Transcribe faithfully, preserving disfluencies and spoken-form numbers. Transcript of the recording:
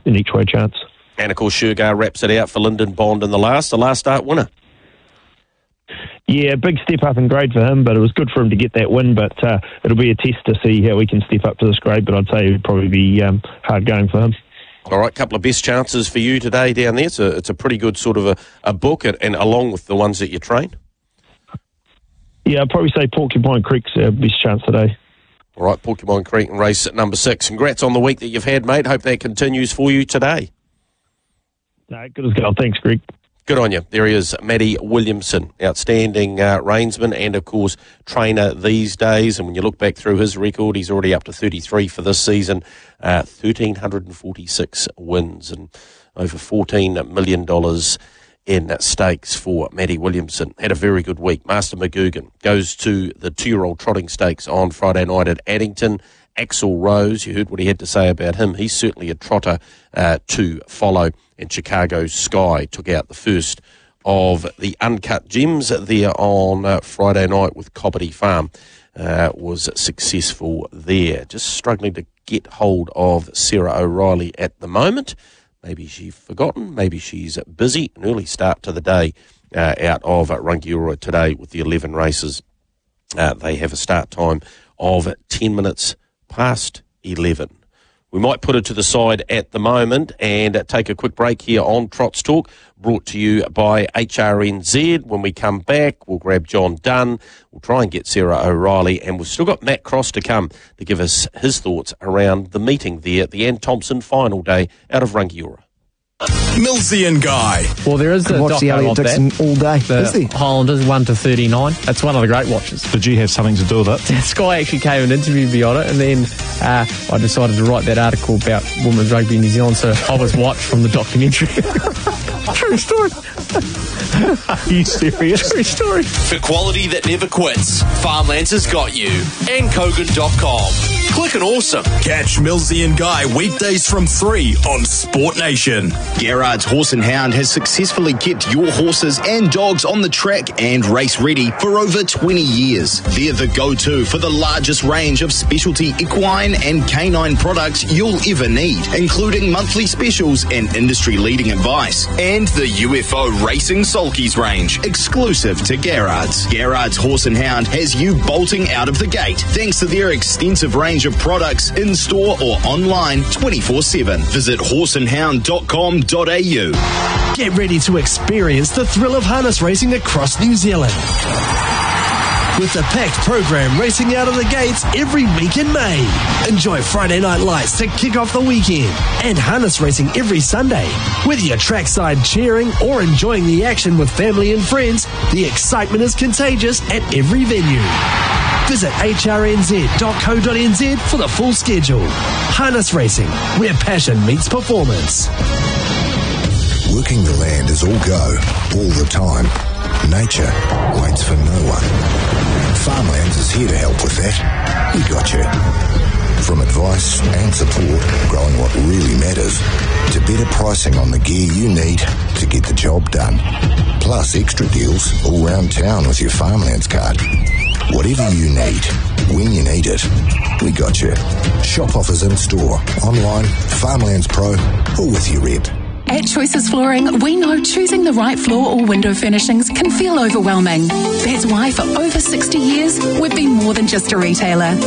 an each way chance. And, of course, Shergar wraps it out for Lyndon Bond in the last, the last start winner. Yeah, big step up in grade for him, but it was good for him to get that win, but uh, it'll be a test to see how he can step up to this grade, but I'd say it would probably be um, hard going for him. All right, couple of best chances for you today down there. It's a, it's a pretty good sort of a, a book, and, and along with the ones that you train. Yeah, I'd probably say Porcupine Creek's our best chance today. All right, Porcupine Creek and race at number six. Congrats on the week that you've had, mate. Hope that continues for you today. No, good as gold. Thanks, Greg. Good on you. There he is, Matty Williamson, outstanding uh, reinsman and, of course, trainer these days. And when you look back through his record, he's already up to thirty-three for this season, uh, one thousand three hundred forty-six wins and over fourteen million dollars in stakes for Matty Williamson. Had a very good week. Master McGugan goes to the two-year-old trotting stakes on Friday night at Addington. Axel Rose, you heard what he had to say about him. He's certainly a trotter uh, to follow. And Chicago Sky took out the first of the Uncut Gems there on uh, Friday night with Cobbity Farm. Uh, was successful there. Just struggling to get hold of Sarah O'Reilly at the moment. Maybe she's forgotten. Maybe she's busy. An early start to the day uh, out of uh, Rangiora today with the eleven races. Uh, they have a start time of ten minutes past eleven. We might put it to the side at the moment and uh, take a quick break here on Trots Talk, brought to you by H R N Z. When we come back, we'll grab John Dunn, we'll try and get Sarah O'Reilly, and we've still got Matt Cross to come to give us his thoughts around the meeting there at the Ann Thompson final day out of Rangiora. Millsy and Guy. Well, there is a watch the doco Elliot of Dixon that. all day. The Is he? Highlanders one to thirty-nine. That's one of the great watches. Did you have something to do with it? Sky actually came and interviewed me on it, and then uh, I decided to write that article about women's rugby in New Zealand, so I was watched from the documentary. True story. Are you serious? True story. For quality that never quits, Farmlands has got you. and kogan dot com. Click and awesome. Catch Millsy and Guy weekdays from three on Sport Nation. Gerard's Horse and Hound has successfully kept your horses and dogs on the track and race ready for over twenty years. They're the go-to for the largest range of specialty equine and canine products you'll ever need, including monthly specials and industry-leading advice. And the U F O Racing Sulkies range, exclusive to Gerard's. Gerard's Horse and Hound has you bolting out of the gate thanks to their extensive range of products in-store or online twenty-four seven. Visit horse and hound dot com dot a u. Get ready to experience the thrill of harness racing across New Zealand. With the packed program racing out of the gates every week in May. Enjoy Friday night lights to kick off the weekend and harness racing every Sunday. Whether you're trackside cheering or enjoying the action with family and friends, the excitement is contagious at every venue. Visit h r n z dot co dot n z for the full schedule. Harness racing, where passion meets performance. Working the land is all go, all the time. Nature waits for no one. Farmlands is here to help with that. We got you. From advice and support, growing what really matters, to better pricing on the gear you need to get the job done. Plus extra deals all round town with your Farmlands card. Whatever you need, when you need it, we got you. Shop offers in store, online, Farmlands Pro, or with your rep. At Choices Flooring, we know choosing the right floor or window furnishings can feel overwhelming. That's why for over sixty years, we've been more than just a retailer.